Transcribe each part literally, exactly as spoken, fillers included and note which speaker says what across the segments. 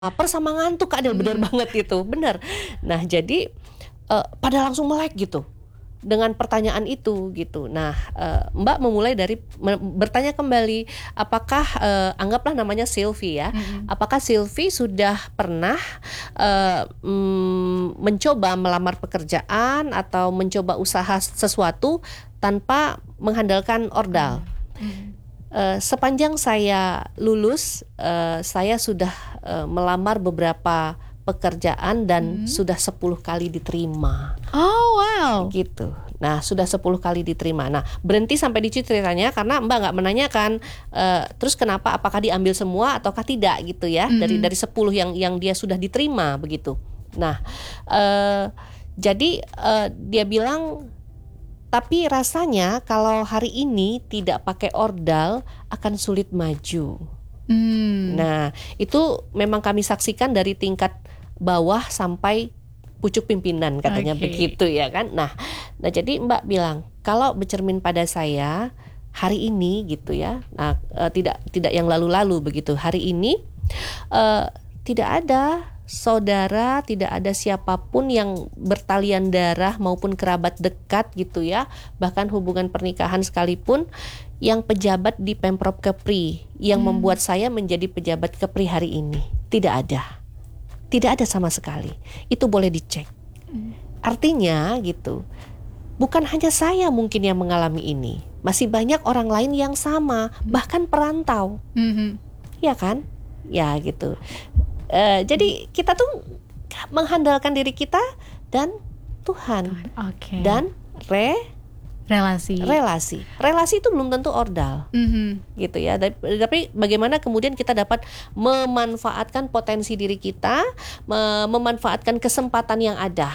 Speaker 1: Laper sama ngantuk Kak Del, bener
Speaker 2: Mmm.
Speaker 1: banget itu, bener. Nah jadi, eee, pada langsung melek gitu, dengan pertanyaan itu gitu. Nah, eee, Mbak memulai dari me bertanya kembali, apakah, eee, anggaplah namanya Silvi ya,
Speaker 2: Mhm.
Speaker 1: apakah Silvi sudah pernah, eee, mmm, mencoba melamar pekerjaan atau mencoba usaha sesuatu tanpa mengandalkan ordal?
Speaker 2: Oh, mhm.
Speaker 1: Eee, sepanjang saya lulus, eee, saya sudah, eee, melamar beberapa pekerjaan dan
Speaker 2: Mhm.
Speaker 1: sudah sepuluh kali diterima.
Speaker 2: Oh, wow.
Speaker 1: Gitu. Nah, sudah sepuluh kali diterima. Nah, berhenti sampai di situ ceritanya karena Mbak nggak menanyakan, eee, terus kenapa, apakah diambil semua ataukah tidak gitu ya, dari
Speaker 2: Mhm.
Speaker 1: dari sepuluh yang yang dia sudah diterima begitu. Nah, eee, jadi, eee, dia bilang, "Tapi rasanya kalau hari ini tidak pakai ordal akan sulit maju."
Speaker 2: Mmm.
Speaker 1: Nah, itu memang kami saksikan dari tingkat bawah sampai pucuk pimpinan katanya
Speaker 2: Oke.
Speaker 1: begitu ya kan. Nah nah jadi Mbak bilang, "Kalau bercermin pada saya hari ini," gitu ya, nah, eee, tidak tidak yang lalu-lalu begitu, "hari ini, eee, tidak ada saudara, tidak ada siapapun yang bertalian darah maupun kerabat dekat gitu ya, bahkan hubungan pernikahan sekalipun yang pejabat di Pemprov Kepri yang
Speaker 2: Mmm.
Speaker 1: membuat saya menjadi pejabat Kepri hari ini. Tidak ada. Tidak ada sama sekali. Itu boleh dicek."
Speaker 2: Mmm.
Speaker 1: Artinya gitu, bukan hanya saya mungkin yang mengalami ini, masih banyak orang lain yang sama, bahkan perantau.
Speaker 2: Mhm.
Speaker 1: Ya kan? Ya gitu. Eee, jadi kita tuh mengandalkan diri kita dan Tuhan.
Speaker 2: Tuhan, oke.
Speaker 1: Dan re
Speaker 2: Relasi.
Speaker 1: relasi. Relasi itu belum tentu ordal.
Speaker 2: Mhm.
Speaker 1: Gitu ya. Dap tapi bagaimana kemudian kita dapat memanfaatkan potensi diri kita, me memanfaatkan kesempatan yang ada.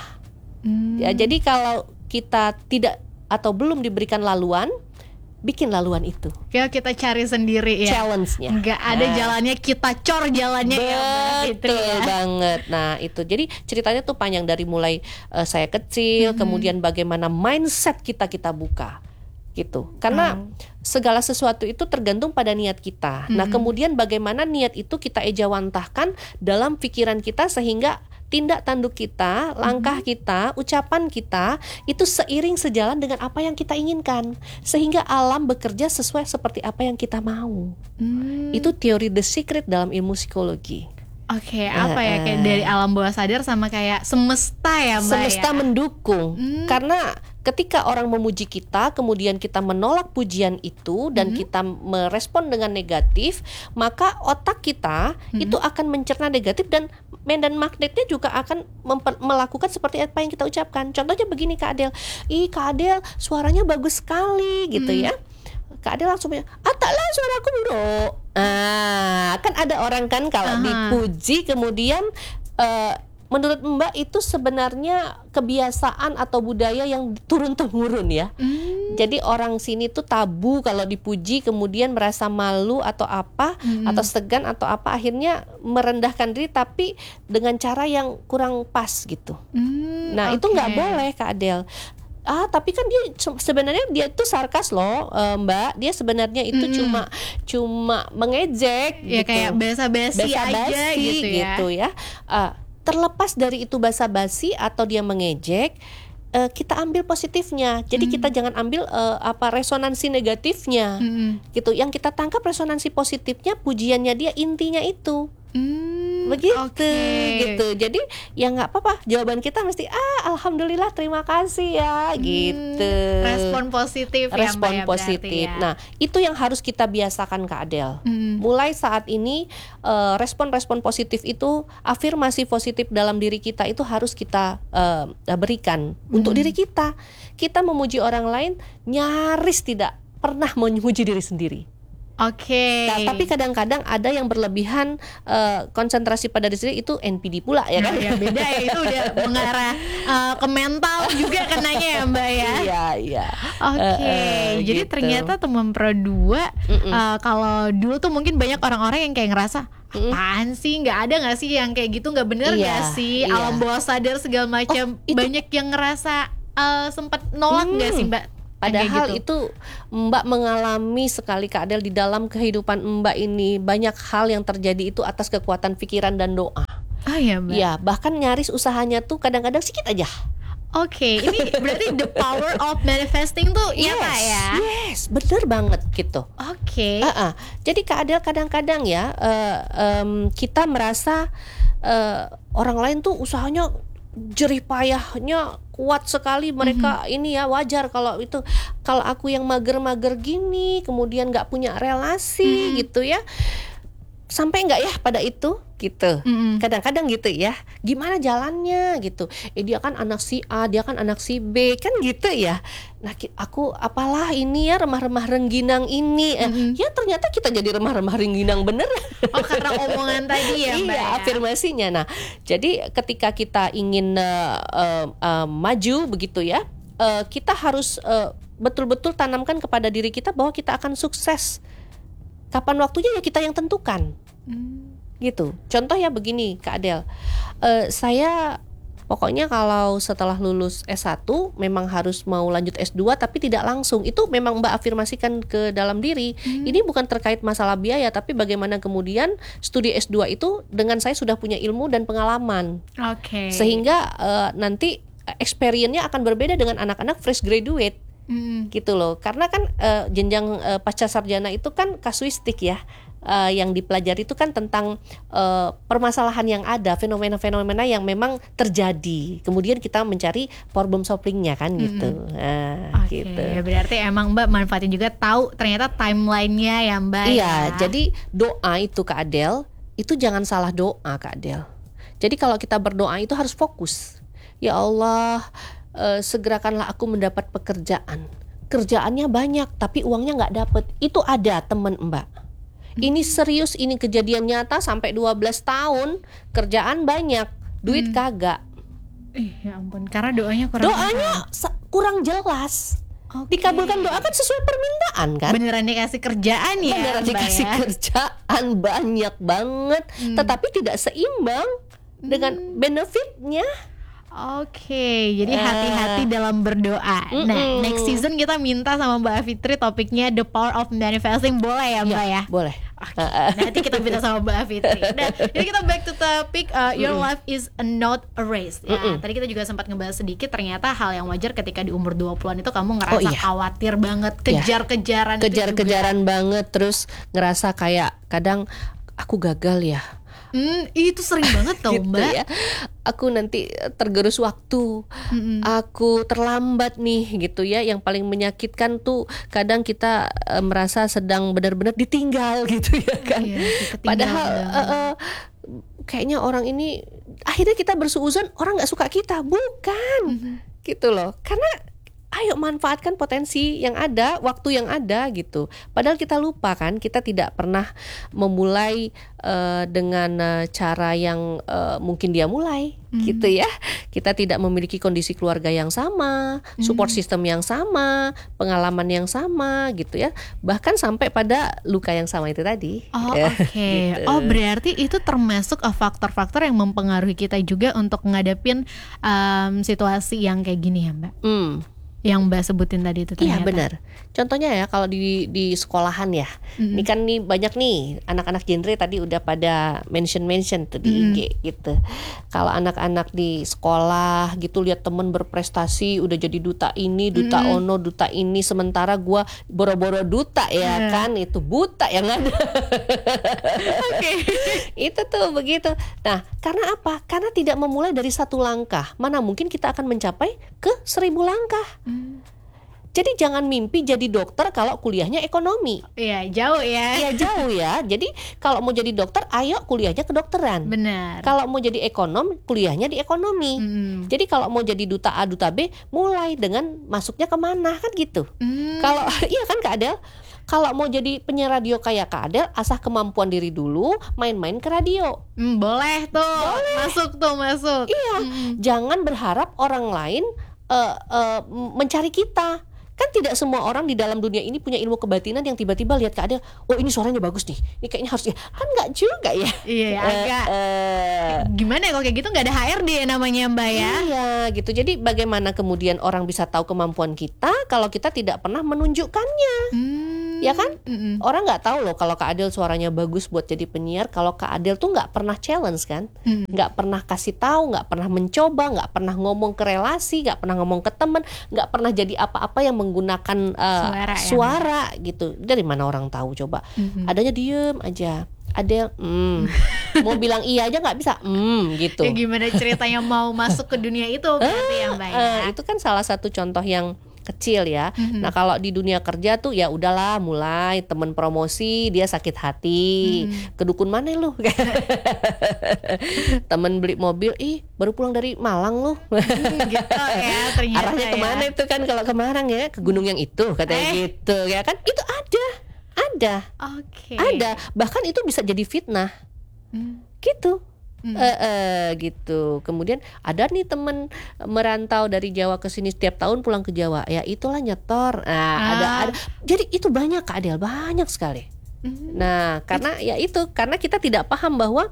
Speaker 1: Ya,
Speaker 2: Mmm.
Speaker 1: jadi kalau kita tidak atau belum diberikan laluan, bikin laluan itu.
Speaker 2: Ya kita cari sendiri ya.
Speaker 1: Challenge-nya.
Speaker 2: Nggak ada
Speaker 1: Nah.
Speaker 2: jalannya, kita cor jalannya ya, Mbak, gitu
Speaker 1: Betul
Speaker 2: ya.
Speaker 1: banget. Nah, itu. Jadi ceritanya tuh panjang dari mulai, eee, saya kecil,
Speaker 2: Mhm.
Speaker 1: kemudian bagaimana mindset kita kita buka. Gitu. Karena
Speaker 2: Oh.
Speaker 1: segala sesuatu itu tergantung pada niat kita. Nah,
Speaker 2: Mhm.
Speaker 1: kemudian bagaimana niat itu kita ejawantahkan dalam pikiran kita sehingga tindak tanduk kita, langkah
Speaker 2: Mhm.
Speaker 1: kita, ucapan kita itu seiring sejalan dengan apa yang kita inginkan, sehingga alam bekerja sesuai seperti apa yang kita mau.
Speaker 2: Mmm.
Speaker 1: Itu teori The Secret dalam ilmu psikologi.
Speaker 2: Oke, apa ya, kayak
Speaker 1: Heeh.
Speaker 2: dari alam bawah sadar sama kayak semesta ya, Mbak,
Speaker 1: Semesta
Speaker 2: ya?
Speaker 1: mendukung.
Speaker 2: Mmm.
Speaker 1: Karena ketika orang memuji kita, kemudian kita menolak pujian itu dan
Speaker 2: Mhm.
Speaker 1: kita merespon dengan negatif, maka otak kita
Speaker 2: Mhm.
Speaker 1: itu akan mencerna negatif dan medan magnetnya juga akan memper melakukan seperti apa yang kita ucapkan. Contohnya begini Kak Adel, "Ih Kak Adel suaranya bagus sekali," gitu
Speaker 2: Mmm.
Speaker 1: ya. Kak Adel langsung bilang, "Ah taklah suaraku buruk." Ah, kan ada orang kan kalau
Speaker 2: Aha.
Speaker 1: dipuji kemudian, eee, menurut Mbak itu sebenarnya kebiasaan atau budaya yang turun-temurun ya.
Speaker 2: Mmm.
Speaker 1: Jadi orang sini tuh tabu kalau dipuji kemudian merasa malu atau apa,
Speaker 2: Mhm.
Speaker 1: atau segan atau apa, akhirnya merendahkan diri tapi dengan cara yang kurang pas gitu.
Speaker 2: Mmm,
Speaker 1: Nah, itu nggak
Speaker 2: oke.
Speaker 1: boleh Kak Adel. "Ah, tapi kan dia se sebenarnya dia itu sarkas loh, eee, Mbak. Dia sebenarnya itu
Speaker 2: Mhm.
Speaker 1: cuma cuma mengejek,"
Speaker 2: Ya
Speaker 1: gitu.
Speaker 2: kayak basa-basi aja
Speaker 1: Basa-basi
Speaker 2: gitu ya.
Speaker 1: gitu ya. Eee, terlepas dari itu basa-basi atau dia mengejek, eee, kita ambil positifnya. Jadi kita
Speaker 2: Mmm.
Speaker 1: jangan ambil, eee, apa, resonansi negatifnya.
Speaker 2: Mhm.
Speaker 1: Gitu. Yang kita tangkap resonansi positifnya, pujiannya dia, intinya itu.
Speaker 2: Mmm,
Speaker 1: Begitu,
Speaker 2: oke.
Speaker 1: gitu. Jadi ya nggak apa-apa, jawaban kita mesti, "Ah, alhamdulillah, terima kasih ya,"
Speaker 2: Mmm,
Speaker 1: gitu.
Speaker 2: respon positif ya, Mbak,
Speaker 1: Respon
Speaker 2: ya,
Speaker 1: positif.
Speaker 2: berarti ya.
Speaker 1: Nah, itu yang harus kita biasakan Kak Adel.
Speaker 2: Mhm.
Speaker 1: Mulai saat ini, eee, respon-respon positif itu, afirmasi positif dalam diri kita itu harus kita, eee, berikan untuk
Speaker 2: Mhm.
Speaker 1: diri kita. Kita memuji orang lain nyaris tidak pernah memuji diri sendiri.
Speaker 2: Oke.
Speaker 1: Nah, tapi kadang-kadang ada yang berlebihan, eee, konsentrasi pada diri sendiri, itu N P D pula ya
Speaker 2: Nah,
Speaker 1: kan?
Speaker 2: ya beda ya, itu udah mengarah, eee, ke mental juga kenanya ya, Mbak, ya.
Speaker 1: Iya iya.
Speaker 2: Oke,
Speaker 1: Heeh,
Speaker 2: jadi
Speaker 1: gitu.
Speaker 2: ternyata teman Pro dua,
Speaker 1: Mhm.
Speaker 2: eee, kalau dulu tuh mungkin banyak orang-orang yang kayak ngerasa,
Speaker 1: Mhm.
Speaker 2: "Apaan sih, nggak ada nggak sih yang kayak gitu, nggak bener
Speaker 1: Iya,
Speaker 2: nggak sih,
Speaker 1: iya.
Speaker 2: alam bawah sadar segala macam."
Speaker 1: Oh, itu-
Speaker 2: Banyak yang ngerasa, eee, sempet nolak nggak
Speaker 1: Hmm.
Speaker 2: sih, Mbak?
Speaker 1: Padahal
Speaker 2: gitu.
Speaker 1: itu Mbak mengalami sekali Kak Adel di dalam kehidupan Mbak ini banyak hal yang terjadi itu atas kekuatan pikiran dan doa.
Speaker 2: Oh ya Mbak.
Speaker 1: Ya, bahkan nyaris usahanya tuh kadang-kadang sedikit aja.
Speaker 2: Oke, ini berarti the power of manifesting tuh nyata
Speaker 1: Yes,
Speaker 2: ya.
Speaker 1: yes, bener banget gitu.
Speaker 2: Oke.
Speaker 1: Uh-uh. Jadi Kak Adel kadang-kadang ya uh, um, kita merasa uh, orang lain tuh usahanya jerih payahnya kuat sekali mereka, mm-hmm. ini ya wajar kalau itu, kalau aku yang mager-mager gini kemudian nggak punya relasi, mm-hmm. gitu ya, sampai nggak ya pada itu gitu, mm-hmm. kadang-kadang gitu ya, gimana jalannya gitu, eh dia kan anak si A, dia kan anak si B kan gitu ya, nah aku apalah ini ya remah-remah rengginang ini, mm-hmm. eh, ya ternyata kita jadi remah-remah rengginang bener.
Speaker 2: Oh karena omongan tadi ya Mbak. Iya
Speaker 1: ya? Afirmasinya. Nah jadi ketika kita ingin uh, uh, uh, maju begitu ya, uh, kita harus uh, betul-betul tanamkan kepada diri kita bahwa kita akan sukses. Kapan waktunya ya kita yang tentukan, hmm. gitu. Contoh ya begini Kak Adel, uh, saya pokoknya kalau setelah lulus S satu memang harus mau lanjut S dua tapi tidak langsung. Itu memang Mbak afirmasikan ke dalam diri. Hmm. Ini bukan terkait masalah biaya, tapi bagaimana kemudian studi S dua itu dengan saya sudah punya ilmu dan pengalaman.
Speaker 2: Oke. Okay.
Speaker 1: Sehingga uh, nanti experience-nya akan berbeda dengan anak-anak fresh graduate. Mm. Gitu loh, karena kan uh, jenjang uh, pasca sarjana itu kan kasuistik ya, uh, yang dipelajari itu kan tentang uh, permasalahan yang ada, fenomena-fenomena yang memang terjadi, kemudian kita mencari problem solvingnya kan, gitu. Mm. Nah,
Speaker 2: okay,
Speaker 1: gitu.
Speaker 2: Berarti emang Mbak manfaatin juga tahu ternyata timelinenya ya Mbak.
Speaker 1: Iya,
Speaker 2: ya.
Speaker 1: Jadi doa itu Kak Adel, itu jangan salah doa Kak Adel. Jadi kalau kita berdoa itu harus fokus. Ya Allah, Uh, segerakanlah aku mendapat pekerjaan. Kerjaannya banyak tapi uangnya nggak dapet. Itu ada temen Mbak. Ini serius, ini kejadian nyata sampai dua belas tahun. Kerjaan banyak, duit hmm. kagak.
Speaker 2: Eh ya ampun, karena doanya kurang
Speaker 1: Doanya sa- kurang jelas. Okay. Dikabulkan doa kan sesuai permintaan kan.
Speaker 2: Beneran dikasih kerjaan ya.
Speaker 1: Beneran
Speaker 2: Mbak
Speaker 1: dikasih
Speaker 2: ya?
Speaker 1: Kerjaan banyak banget, hmm. tetapi tidak seimbang hmm. dengan benefitnya.
Speaker 2: Oke, okay, jadi hati-hati uh, dalam berdoa. Mm-mm. Nah, next season kita minta sama Mbak Afitri topiknya The Power of Manifesting, boleh ya Mbak ya? ya?
Speaker 1: Boleh.
Speaker 2: Okay. Uh, nanti kita minta sama Mbak Afitri. Nah, jadi kita back to topic, uh, your Mm-mm. life is not a race. Ya, tadi kita juga sempat ngebahas sedikit, ternyata hal yang wajar ketika di umur dua puluhan itu kamu ngerasa oh, iya. khawatir banget, kejar-kejaran,
Speaker 1: kejar-kejaran banget, terus ngerasa kayak kadang aku gagal ya.
Speaker 2: Hmm, itu sering banget tau
Speaker 1: gitu
Speaker 2: Mbak
Speaker 1: ya. Aku nanti tergerus waktu, mm-hmm. aku terlambat nih gitu ya. Yang paling menyakitkan tuh kadang kita uh, merasa sedang benar-benar ditinggal gitu ya kan. Iya, padahal uh, uh, kayaknya orang ini, akhirnya kita bersuuzon orang gak suka kita. Bukan, mm-hmm. gitu loh. Karena ayo manfaatkan potensi yang ada, waktu yang ada gitu. Padahal kita lupa kan, kita tidak pernah memulai uh, dengan uh, cara yang uh, mungkin dia mulai, hmm. gitu ya. Kita tidak memiliki kondisi keluarga yang sama, hmm. support system yang sama, pengalaman yang sama gitu ya. Bahkan sampai pada luka yang sama itu tadi.
Speaker 2: Oh oke, okay. gitu. Oh berarti itu termasuk uh, faktor-faktor yang mempengaruhi kita juga untuk ngadepin um, situasi yang kayak gini ya Mbak? Hmm. Yang Mbak sebutin tadi itu ternyata.
Speaker 1: Iya benar. Contohnya ya kalau di di sekolahan ya, mm-hmm. ini kan nih banyak nih anak-anak genre tadi udah pada mention-mention tuh di mm-hmm. I G gitu. Kalau anak-anak di sekolah gitu lihat temen berprestasi udah jadi duta ini, duta mm-hmm. ono, duta ini, sementara gua boro-boro duta ya yeah. kan, itu buta yang ada. Oke. Okay. Itu tuh begitu. Nah, karena apa? Karena tidak memulai dari satu langkah. Mana mungkin kita akan mencapai ke seribu langkah. Hmm. Jadi jangan mimpi jadi dokter kalau kuliahnya ekonomi.
Speaker 2: Iya, jauh ya.
Speaker 1: Iya, jauh ya. Jadi kalau mau jadi dokter, ayo kuliahnya kedokteran.
Speaker 2: Benar.
Speaker 1: Kalau mau jadi ekonom, kuliahnya di ekonomi. Hmm. Jadi kalau mau jadi duta A, duta B, mulai dengan masuknya kemana kan gitu. Hmm. Kalau iya kan Kak Adel, kalau mau jadi penyiar radio kayak Kak Adel, asah kemampuan diri dulu, main-main ke radio.
Speaker 2: Hmm, boleh tuh. Boleh. Masuk tuh, masuk.
Speaker 1: Iya. Hmm. Jangan berharap orang lain uh, uh, mencari kita. Kan tidak semua orang di dalam dunia ini punya ilmu kebatinan yang tiba-tiba lihat Kak Adel, oh ini suaranya bagus nih, ini kayaknya harus, kan nggak juga ya.
Speaker 2: Iya, agak uh, uh, gimana ya kalau kayak gitu nggak ada H R D ya namanya Mbak ya.
Speaker 1: Iya gitu. Jadi bagaimana kemudian orang bisa tahu kemampuan kita kalau kita tidak pernah menunjukkannya? Hmm, ya kan? Mm-mm. Orang nggak tahu loh kalau Kak Adel suaranya bagus buat jadi penyiar kalau Kak Adel tuh nggak pernah challenge kan, nggak mm. pernah kasih tahu, nggak pernah mencoba, nggak pernah ngomong ke relasi, nggak pernah ngomong ke teman, nggak pernah jadi apa-apa yang menggunakan uh, suara, suara ya, gitu. Dari mana orang tahu coba? Mm-hmm. Adanya diem aja. Adel, mm, mau bilang iya aja nggak bisa, mm, gitu.
Speaker 2: Ya gimana ceritanya mau masuk ke dunia itu berarti ya Mbak ya?
Speaker 1: Uh, itu kan salah satu contoh yang kecil ya. Mm-hmm. Nah kalau di dunia kerja tuh ya udahlah, mulai temen promosi dia sakit hati, mm-hmm. ke dukun mana lu? Temen beli mobil, ih baru pulang dari Malang lu.
Speaker 2: Gitu ya ternyata.
Speaker 1: Arahnya kemana ya? Itu kan kalau ke Malang ya, ke gunung yang itu katanya eh. gitu ya kan? Itu ada. Ada,
Speaker 2: okay.
Speaker 1: ada, bahkan itu bisa jadi fitnah, hmm. gitu, hmm. e -e, gitu. Kemudian ada nih temen merantau dari Jawa ke sini setiap tahun pulang ke Jawa, ya itulah nyetor. Nah, ah. ada, ada, jadi itu banyak Kak Adel, banyak sekali. Hmm. Nah, karena ya itu, karena kita tidak paham bahwa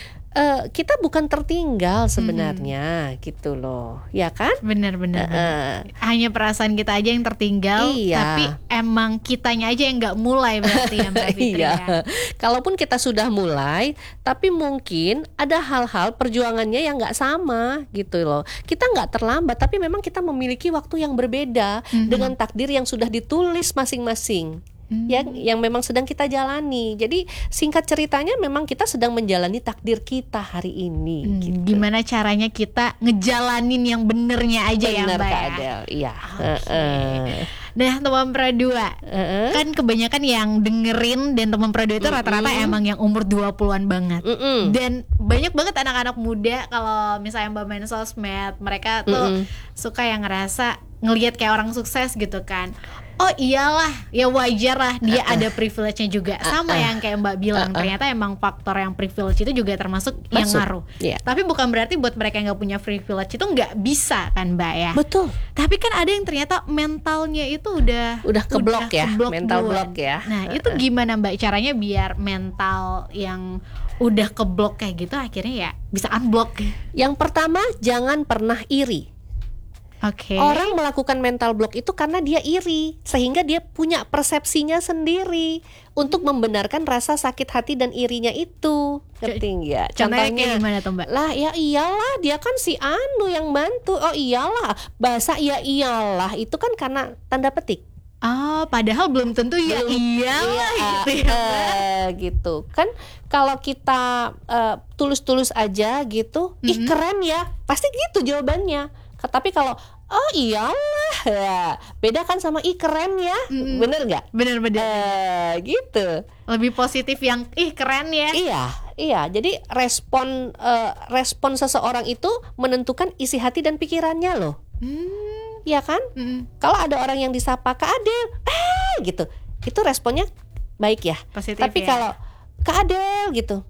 Speaker 1: Uh, kita bukan tertinggal sebenarnya, hmm. gitu loh, ya kan?
Speaker 2: Benar-benar. Uh, hanya perasaan kita aja yang tertinggal,
Speaker 1: iya.
Speaker 2: tapi emang kitanya aja yang nggak mulai berarti ya Mbak Fitri
Speaker 1: iya.
Speaker 2: ya.
Speaker 1: Kalaupun kita sudah mulai, tapi mungkin ada hal-hal perjuangannya yang nggak sama, gitu loh. Kita nggak terlambat, tapi memang kita memiliki waktu yang berbeda hmm. dengan takdir yang sudah ditulis masing-masing. Hmm. yang yang memang sedang kita jalani. Jadi singkat ceritanya memang kita sedang menjalani takdir kita hari ini.
Speaker 2: Hmm,
Speaker 1: gitu.
Speaker 2: Gimana caranya kita ngejalanin yang benernya aja
Speaker 1: Bener,
Speaker 2: ya Mbak
Speaker 1: Kak
Speaker 2: ya.
Speaker 1: Adel. Iya.
Speaker 2: Okay.
Speaker 1: Uh -uh.
Speaker 2: Nah teman Pradua, uh-uh. kan kebanyakan yang dengerin dan teman Pradua itu rata-rata uh-uh. emang yang umur dua puluhan banget. Uh-uh. Dan banyak banget anak-anak muda kalau misalnya Mbak main sosmed, mereka tuh uh-uh. suka yang ngerasa ngelihat kayak orang sukses gitu kan. Oh iyalah, ya wajar lah dia uh-uh. ada privilege-nya juga. Sama uh-uh. yang kayak Mbak bilang, uh-uh. ternyata emang faktor yang privilege itu juga termasuk Masuk. yang ngaruh. Yeah. Tapi bukan berarti buat mereka yang gak punya privilege itu gak bisa kan Mbak ya.
Speaker 1: Betul.
Speaker 2: Tapi kan ada yang ternyata mentalnya itu udah
Speaker 1: Udah keblok ya,
Speaker 2: keblok
Speaker 1: mental
Speaker 2: duluan.
Speaker 1: block ya.
Speaker 2: Nah uh-uh. itu gimana Mbak caranya biar mental yang udah keblok kayak gitu akhirnya ya bisa unblock?
Speaker 1: Yang pertama, jangan pernah iri.
Speaker 2: Okay.
Speaker 1: Orang melakukan mental block itu karena dia iri, sehingga dia punya persepsinya sendiri untuk membenarkan rasa sakit hati dan irinya itu. Ngerti nggak?
Speaker 2: Contohnya kayak gimana tuh Mbak?
Speaker 1: Lah ya iyalah, dia kan si Anu yang bantu. Oh iyalah, bahasa ya iyalah itu kan karena tanda petik.
Speaker 2: Oh, padahal belum tentu ya belum, iyalah iya, gitu ya
Speaker 1: uh, gitu kan. Kalau kita uh, tulus-tulus aja gitu, mm-hmm. ih keren ya, pasti gitu jawabannya. Tapi kalau oh iyalah ya, beda kan sama ih keren ya, mm. bener nggak?
Speaker 2: Bener-bener
Speaker 1: uh, gitu.
Speaker 2: Lebih positif yang ih keren ya.
Speaker 1: Iya, iya. Jadi respon uh, respon seseorang itu menentukan isi hati dan pikirannya loh. Hmm. Iya kan? Mm. Kalau ada orang yang disapa Kak Adel, eh gitu, itu responnya baik ya.
Speaker 2: Positif.
Speaker 1: Tapi
Speaker 2: ya.
Speaker 1: kalau Kak Adel gitu,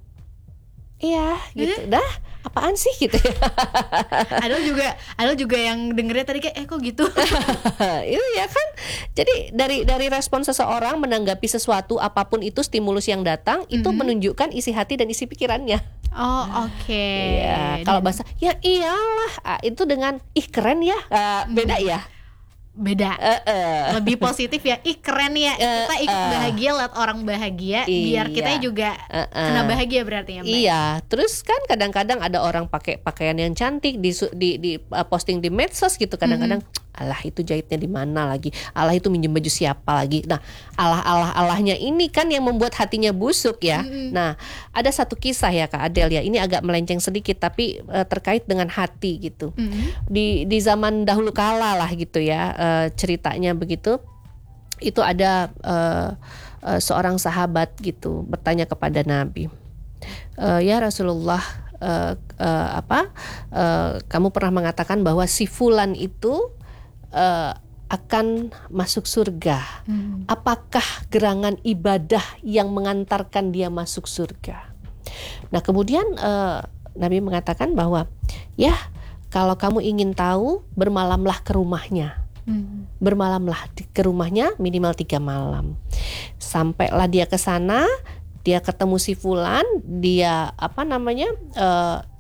Speaker 1: iya gitu, dah. Apaan sih gitu ya.
Speaker 2: Ada juga, ada juga yang dengernya tadi kayak eh kok gitu.
Speaker 1: Iya kan. Jadi dari dari respon seseorang menanggapi sesuatu apapun itu stimulus yang datang mm-hmm. itu menunjukkan isi hati dan isi pikirannya.
Speaker 2: Oh oke. Okay.
Speaker 1: Iya. Kalau bahasa ya iyalah ah, itu dengan ih keren ya ah, beda mm. ya.
Speaker 2: Beda, uh, uh. lebih positif ya, ih keren ya, uh, kita ikut uh. bahagia lihat orang bahagia, iya. biar kita juga uh, uh. kena bahagia berarti ya Mbak.
Speaker 1: Iya, terus kan kadang-kadang ada orang pakai pakaian yang cantik di di, di uh, posting di medsos gitu, kadang-kadang mm-hmm. alah itu jahitnya di mana lagi, alah itu minjem baju siapa lagi. Nah, alah alah alahnya ini kan yang membuat hatinya busuk ya. Mm-hmm. Nah, ada satu kisah ya Kak Adel ya, ini agak melenceng sedikit tapi uh, terkait dengan hati gitu. Mm-hmm. Di di zaman dahulu kala lah gitu ya. Uh, ceritanya begitu, itu ada uh, uh, seorang sahabat gitu bertanya kepada Nabi, uh, ya Rasulullah, uh, uh, apa uh, kamu pernah mengatakan bahwa si fulan itu uh, akan masuk surga. Hmm. Apakah gerangan ibadah yang mengantarkan dia masuk surga? Nah kemudian uh, Nabi mengatakan bahwa ya kalau kamu ingin tahu bermalamlah ke rumahnya. Hmm. Bermalamlah ke rumahnya minimal tiga malam. Sampailah dia ke sana, dia ketemu si fulan, dia apa namanya uh,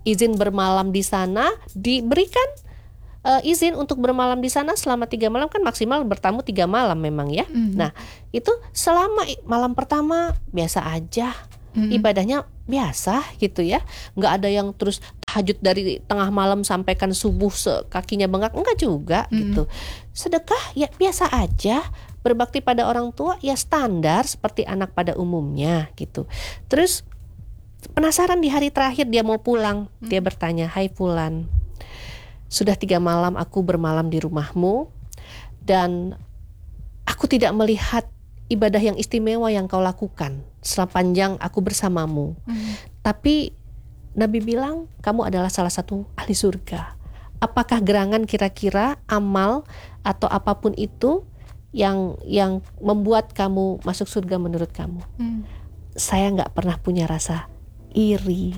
Speaker 1: izin bermalam di sana, diberikan uh, izin untuk bermalam di sana selama tiga malam, kan maksimal bertamu tiga malam memang ya. Mm-hmm. Nah itu selama malam pertama biasa aja, mm-hmm. ibadahnya biasa gitu ya, nggak ada yang terus tahajud dari tengah malam sampaikan subuh kakinya bengkak, enggak juga, mm-hmm. gitu. Sedekah ya biasa aja, berbakti pada orang tua ya standar seperti anak pada umumnya gitu. Terus penasaran di hari terakhir dia mau pulang, hmm. dia bertanya, "Hai Fulan, sudah tiga malam aku bermalam di rumahmu dan aku tidak melihat ibadah yang istimewa yang kau lakukan sepanjang aku bersamamu. Hmm. Tapi Nabi bilang kamu adalah salah satu ahli surga. Apakah gerangan kira-kira amal atau apapun itu yang yang membuat kamu masuk surga menurut kamu?" Hmm. Saya nggak pernah punya rasa iri.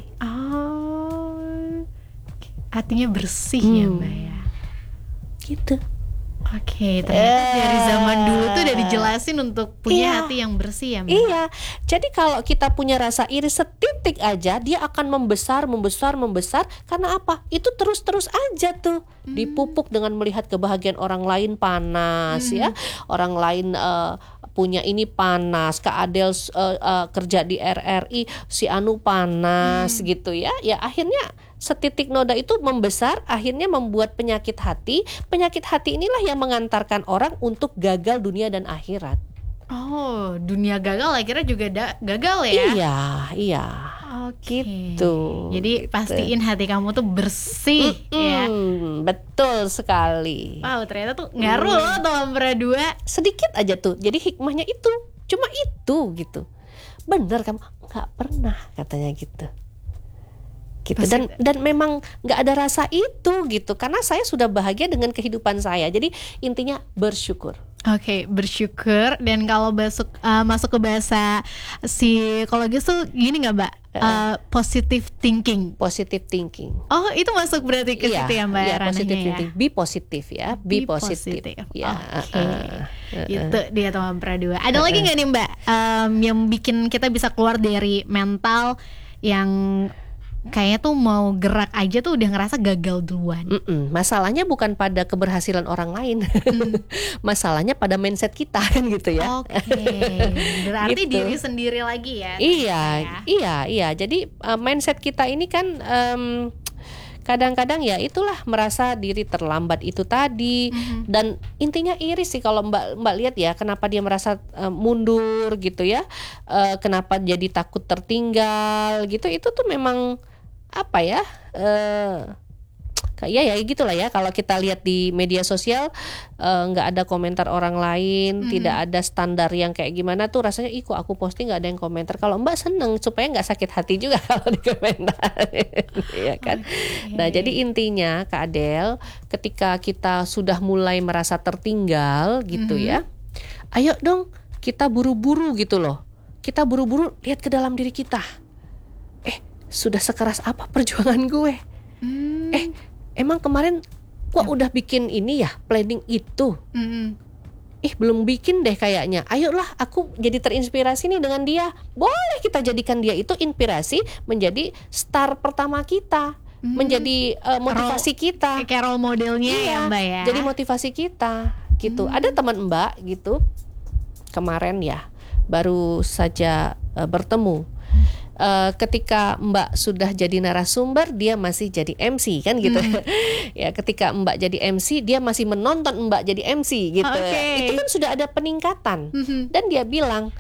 Speaker 2: Oh, hatinya bersih hmm. ya Mbak ya.
Speaker 1: Gitu.
Speaker 2: Oke, ternyata eh, dari zaman dulu tuh udah dijelasin untuk punya iya, hati yang bersih ya Mbak.
Speaker 1: Iya. Jadi kalau kita punya rasa iri setitik aja, dia akan membesar, membesar, membesar. Karena apa? Itu terus-terus aja tuh hmm. dipupuk dengan melihat kebahagiaan orang lain panas hmm. ya. Orang lain uh, punya ini panas, Kak Adel uh, uh, kerja di R R I, si Anu panas hmm. gitu ya. Ya akhirnya setitik noda itu membesar, akhirnya membuat penyakit hati. Penyakit hati inilah yang mengantarkan orang untuk gagal dunia dan akhirat.
Speaker 2: Oh, dunia gagal akhirnya juga da- gagal ya?
Speaker 1: Iya, iya.
Speaker 2: Oke.
Speaker 1: Gitu.
Speaker 2: Jadi
Speaker 1: gitu.
Speaker 2: pastiin hati kamu tuh bersih mm-mm, ya.
Speaker 1: Betul sekali.
Speaker 2: Wow, ternyata tuh ngaruh mm. loh Tawampera dua.
Speaker 1: Sedikit aja tuh. Jadi hikmahnya itu, cuma itu gitu. Bener kamu nggak pernah katanya gitu. Gitu. Dan dan memang nggak ada rasa itu gitu, karena saya sudah bahagia dengan kehidupan saya. Jadi intinya bersyukur.
Speaker 2: Oke, okay, bersyukur. Dan kalau masuk uh, masuk ke bahasa psikologis tuh gini nggak Mbak? Uh, positive thinking.
Speaker 1: Positive thinking.
Speaker 2: Oh, itu masuk berarti ke situ ya Mbak?
Speaker 1: Iya, positive thinking. Be positif ya. Be, Be positive. positive. Ya.
Speaker 2: Oke. Okay. Uh, uh, itu dia Tawampera dua. Ada uh, lagi nggak nih Mbak um, yang bikin kita bisa keluar dari mental yang kayaknya tuh mau gerak aja tuh udah ngerasa gagal duluan?
Speaker 1: Mm-mm. Masalahnya bukan pada keberhasilan orang lain, mm. masalahnya pada mindset kita kan gitu ya.
Speaker 2: Oke, okay. Berarti gitu. Diri sendiri lagi ya?
Speaker 1: Iya, ya? iya, iya. Jadi uh, mindset kita ini kan um, kadang-kadang ya itulah merasa diri terlambat itu tadi, mm-hmm. dan intinya iri sih kalau Mbak Mbak lihat ya, kenapa dia merasa uh, mundur gitu ya, uh, kenapa jadi takut tertinggal gitu, itu tuh memang apa ya, uh, ya ya gitulah ya. Kalau kita lihat di media sosial nggak uh, ada komentar orang lain, mm-hmm. tidak ada standar yang kayak gimana tuh rasanya, ih kok aku posting nggak ada yang komentar. Kalau Mbak seneng supaya nggak sakit hati juga kalau di komentar, ya kan. Okay. Nah jadi intinya Kak Adel, ketika kita sudah mulai merasa tertinggal gitu, mm-hmm. ya, ayo dong kita buru-buru gitu loh. Kita buru-buru lihat ke dalam diri kita. Eh sudah sekeras apa perjuangan gue? Mm. Eh emang kemarin kok udah bikin ini ya, planning itu? Mm-hmm. Ih belum bikin deh kayaknya. Ayolah aku jadi terinspirasi nih dengan dia. Boleh kita jadikan dia itu inspirasi, menjadi star pertama kita, mm-hmm. menjadi uh, motivasi role, kita.
Speaker 2: Kayak role modelnya iya, ya Mbak ya.
Speaker 1: Jadi motivasi kita gitu. Mm-hmm. Ada teman Mbak gitu kemarin ya, baru saja uh, bertemu. Uh, ketika Mbak sudah jadi narasumber, dia masih jadi M C kan gitu. Hmm. Ya ketika Mbak jadi M C, dia masih menonton Mbak jadi M C gitu. Okay. Itu kan sudah ada peningkatan. Hmm. Dan dia bilang,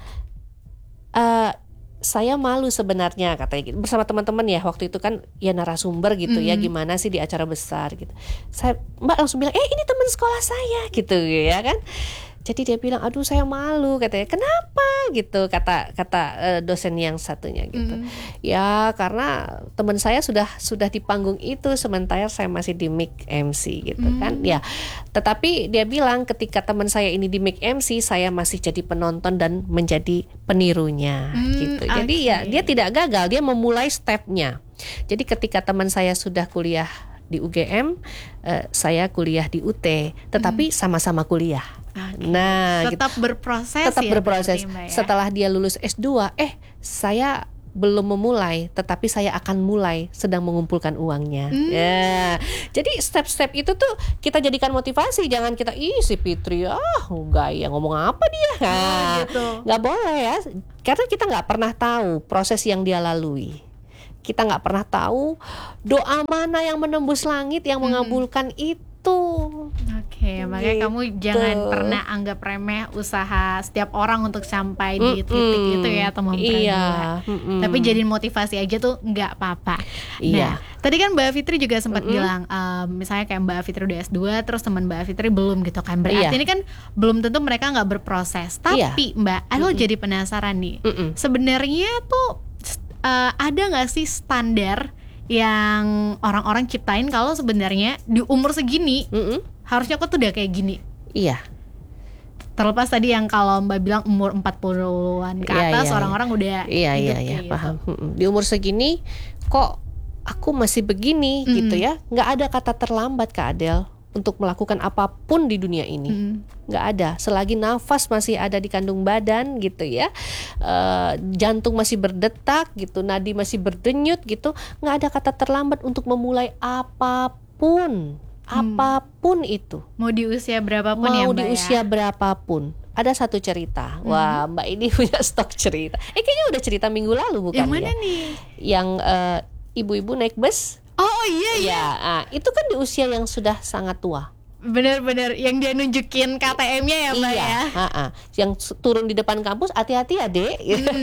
Speaker 1: uh, saya malu sebenarnya katanya gitu, bersama teman-teman ya waktu itu kan ya narasumber gitu, hmm. ya gimana sih di acara besar gitu. Saya Mbak langsung bilang, eh ini teman sekolah saya gitu ya kan. Jadi dia bilang, aduh saya malu katanya. Kenapa gitu, kata kata uh, dosen yang satunya gitu. Mm. Ya karena teman saya sudah sudah di panggung itu, sementara saya masih di mic M C gitu, mm. kan. Ya, tetapi dia bilang ketika teman saya ini di mic M C, saya masih jadi penonton dan menjadi penirunya, mm, gitu. Jadi okay. ya dia tidak gagal, dia memulai stepnya. Jadi ketika teman saya sudah kuliah di U G M, uh, saya kuliah di U T, tetapi mm. sama-sama kuliah.
Speaker 2: Okay.
Speaker 1: Nah,
Speaker 2: tetap
Speaker 1: gitu.
Speaker 2: berproses
Speaker 1: tetap
Speaker 2: ya,
Speaker 1: berproses.
Speaker 2: ya?
Speaker 1: Setelah dia lulus S dua, eh saya belum memulai, tetapi saya akan mulai, sedang mengumpulkan uangnya.
Speaker 2: Hmm.
Speaker 1: Ya, jadi step-step itu tuh kita jadikan motivasi. Jangan kita, ih si Fitri, ah gaya ngomong apa dia,
Speaker 2: Oh,
Speaker 1: nah,
Speaker 2: gitu.
Speaker 1: nggak boleh ya, karena kita nggak pernah tahu proses yang dia lalui. Kita nggak pernah tahu doa mana yang menembus langit, yang
Speaker 2: Hmm.
Speaker 1: mengabulkan itu.
Speaker 2: Oke, makanya
Speaker 1: Gitu.
Speaker 2: kamu jangan pernah anggap remeh usaha setiap orang untuk sampai di titik
Speaker 1: Mm-mm.
Speaker 2: itu ya, teman
Speaker 1: Iya, mm-mm.
Speaker 2: Tapi jadiin motivasi aja tuh nggak apa-apa.
Speaker 1: Iya.
Speaker 2: Nah, tadi kan Mbak Fitri juga sempat
Speaker 1: Mm-mm.
Speaker 2: bilang, um, misalnya kayak Mbak Fitri udah S dua, terus teman Mbak Fitri belum gitu kan. Berarti
Speaker 1: Iya.
Speaker 2: ini kan belum tentu mereka nggak berproses. Tapi Mbak, aku
Speaker 1: Mm-mm.
Speaker 2: jadi penasaran nih.
Speaker 1: Mm-mm.
Speaker 2: Sebenarnya tuh uh, ada nggak sih standar yang orang-orang ciptain kalau sebenarnya di umur segini
Speaker 1: Mm-mm.
Speaker 2: harusnya aku tuh udah kayak gini?
Speaker 1: Iya.
Speaker 2: Terlepas tadi yang kalau Mbak bilang umur empat puluhan ke
Speaker 1: Iya,
Speaker 2: atas,
Speaker 1: iya,
Speaker 2: orang-orang udah
Speaker 1: Iya
Speaker 2: hidup
Speaker 1: iya iya
Speaker 2: kayak gitu.
Speaker 1: paham. Mm-mm. Di umur segini kok aku masih begini
Speaker 2: Mm-mm.
Speaker 1: gitu ya. Nggak ada kata terlambat Kak Adel untuk melakukan apapun di dunia ini.
Speaker 2: Mm.
Speaker 1: Nggak ada, selagi nafas masih ada di kandung badan gitu ya, eh, jantung masih berdetak gitu, nadi masih berdenyut gitu, nggak ada kata terlambat untuk memulai apapun, apapun itu.
Speaker 2: Mau di usia berapapun ya
Speaker 1: Mau
Speaker 2: Mbak
Speaker 1: di
Speaker 2: ya?
Speaker 1: usia berapapun. Ada satu cerita, wah Mbak ini punya stok cerita. Eh kayaknya udah cerita minggu lalu bukan
Speaker 2: Yang mana
Speaker 1: ya?
Speaker 2: nih?
Speaker 1: Yang eh, ibu-ibu naik bus.
Speaker 2: Oh iya iya,
Speaker 1: Ya, ah, itu kan di usia yang sudah sangat tua.
Speaker 2: bener-bener yang dia nunjukin K T M-nya ya Mbak
Speaker 1: Iya,
Speaker 2: ya.
Speaker 1: ha-ha. Yang su- turun di depan kampus, hati-hati adek.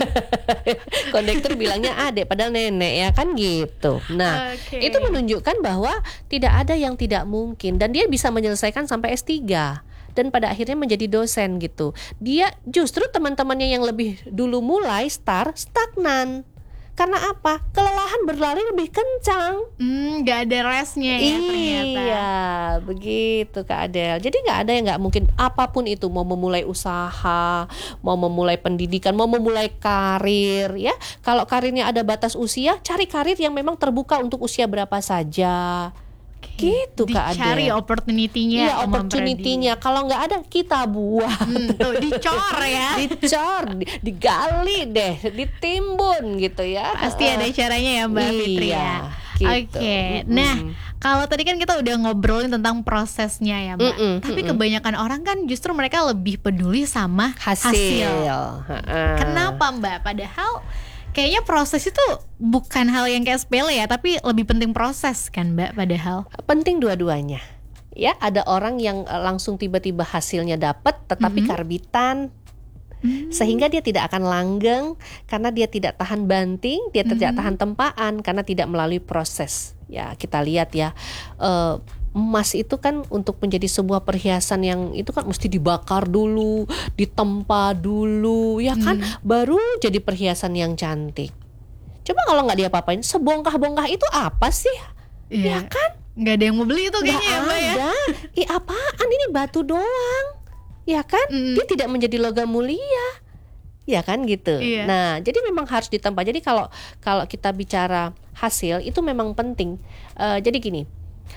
Speaker 1: Kondektur bilangnya adek, padahal nenek ya kan gitu. Nah,
Speaker 2: Oke.
Speaker 1: itu menunjukkan bahwa tidak ada yang tidak mungkin dan dia bisa menyelesaikan sampai S tiga. Dan pada akhirnya menjadi dosen gitu. Dia justru teman-temannya yang lebih dulu mulai start stagnan. Karena apa? Kelelahan berlari lebih kencang.
Speaker 2: Hmm, nggak ada restnya ya ternyata.
Speaker 1: Iya, begitu Kak Adel. Jadi nggak ada yang nggak mungkin, apapun itu, mau memulai usaha, mau memulai pendidikan, mau memulai karir, ya. Kalau karirnya ada batas usia, cari karir yang memang terbuka untuk usia berapa saja. Gitu Kak Adel.
Speaker 2: Dicari opportunity-nya.
Speaker 1: Iya,
Speaker 2: Om
Speaker 1: opportunity-nya. Kalau nggak ada, kita buat.
Speaker 2: Hmm, tuh dicor ya.
Speaker 1: Dicor, di- digali deh, ditimbun gitu ya.
Speaker 2: Pasti ada caranya ya Mbak
Speaker 1: Iya,
Speaker 2: Fitri ya.
Speaker 1: gitu.
Speaker 2: Oke,
Speaker 1: Mm-mm.
Speaker 2: nah kalau tadi kan kita udah ngobrolin tentang prosesnya ya Mbak.
Speaker 1: Mm-mm,
Speaker 2: Tapi
Speaker 1: mm-mm.
Speaker 2: kebanyakan orang kan justru mereka lebih peduli sama
Speaker 1: Hasil.
Speaker 2: hasil.
Speaker 1: Ha-ha.
Speaker 2: Kenapa Mbak? Padahal kayaknya proses itu bukan hal yang kayak sepele ya, tapi lebih penting proses kan Mbak padahal.
Speaker 1: Penting dua-duanya. Ya, ada orang yang eh, langsung tiba-tiba hasilnya dapat, tetapi
Speaker 2: Mhm.
Speaker 1: karbitan,
Speaker 2: Hmm.
Speaker 1: sehingga dia tidak akan langgeng karena dia tidak tahan banting, dia tidak
Speaker 2: Mhm.
Speaker 1: tahan tempaan karena tidak melalui proses. Ya, kita lihat ya, eh, emas itu kan untuk menjadi sebuah perhiasan yang itu kan mesti dibakar dulu, ditempa dulu, ya kan, baru jadi perhiasan yang cantik. Coba kalau nggak diapa-apain, sebongkah-bongkah itu apa sih? Ya
Speaker 2: Iya.
Speaker 1: kan?
Speaker 2: Nggak ada yang mau beli itu
Speaker 1: Nggak
Speaker 2: kayaknya ya Mbak ya.
Speaker 1: ada. Ih apaan ini batu doang. Ya kan?
Speaker 2: Mm.
Speaker 1: Dia tidak menjadi logam mulia. Ya kan gitu.
Speaker 2: Iya.
Speaker 1: Nah, jadi memang harus ditempa. Jadi kalau kalau kita bicara hasil itu memang penting. Eh, jadi gini.